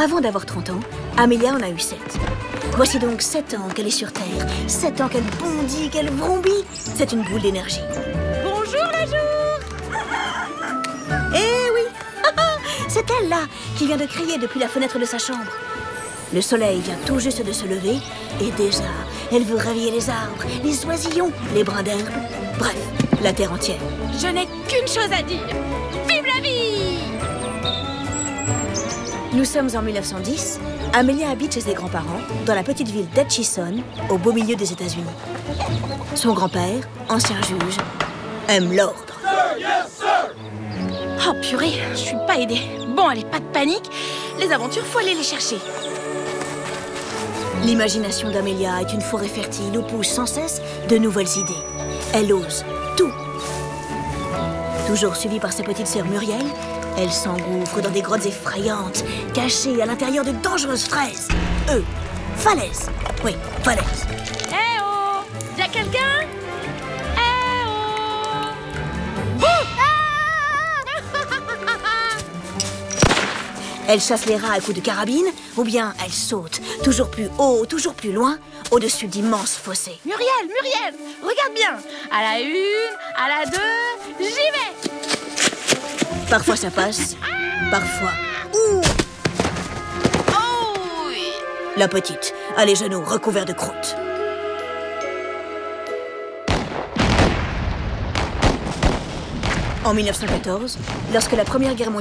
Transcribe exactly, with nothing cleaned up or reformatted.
Avant d'avoir trente ans, Amelia en a eu sept. Voici donc sept ans qu'elle est sur Terre, sept ans qu'elle bondit, qu'elle vrombit. C'est une boule d'énergie. Bonjour le jour! Eh oui! C'est elle là qui vient de crier depuis la fenêtre de sa chambre. Le soleil vient tout juste de se lever et déjà, elle veut réveiller les arbres, les oisillons, les brins d'herbe. Bref, la terre entière. Je n'ai qu'une chose à dire. Vive la vie! Nous sommes en mille neuf cent dix. Amelia habite chez ses grands-parents, dans la petite ville d'Atchison, au beau milieu des États-Unis. Son grand-père, ancien juge, aime l'ordre. Sir, yes, sir. Oh purée, je suis pas aidée. Bon, allez, pas de panique. Les aventures, faut aller les chercher. L'imagination d'Amelia est une forêt fertile où poussent sans cesse de nouvelles idées. Elle ose tout. Toujours suivie par sa petite sœur Muriel, elle s'engouffre dans des grottes effrayantes, cachées à l'intérieur de dangereuses fraises. Eux, falaises. Oui, falaises. Eh oh! Y'a quelqu'un? Eh oh! Elle chasse les rats à coups de carabine, ou bien elle saute, toujours plus haut, toujours plus loin, au-dessus d'immenses fossés. Muriel, Muriel, regarde bien. À la une, à la deux, j'y vais. Parfois ça passe, parfois... Ouh! Oh oui. La petite a les genoux recouverts de croûte. En mille neuf cent quatorze, lorsque la Première Guerre mondiale